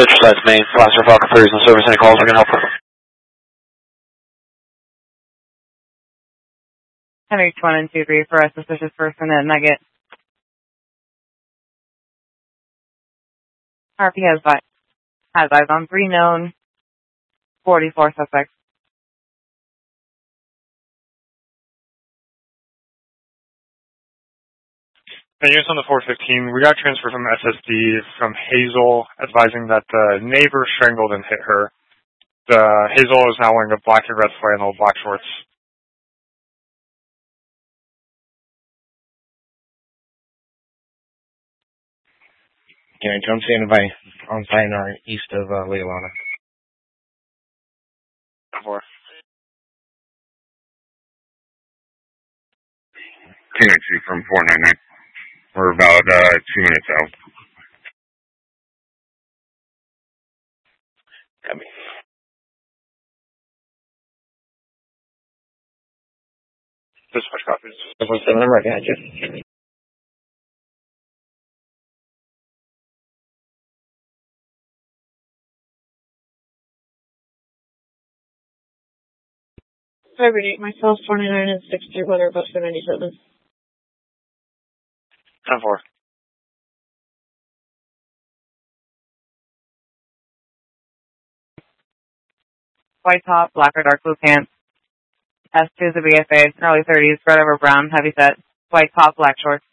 Exercise main, Blaster Falcon 3 is in service. Any calls I can help with? Henry 1 and 2-3 for a suspicious person at Nugget. RP has eyes on 3 known, 44 suspects. Units on the 415, we got transfer from SSD from Hazel advising that the neighbor strangled and hit her. The Hazel is now wearing a black and red flannel, black shorts. Yeah, I'm standing by on Sayonara east of Leilana. 4. 292 from 499. We're about 2 minutes out. Copy. Dispatch copies. 7, I'm right behind you. Hibernate myself, 49 and 63, weather about 297. 10-4. White top, black or dark blue pants. S2 is a BFA, early 30s, red over brown, heavy set. White top, black shorts.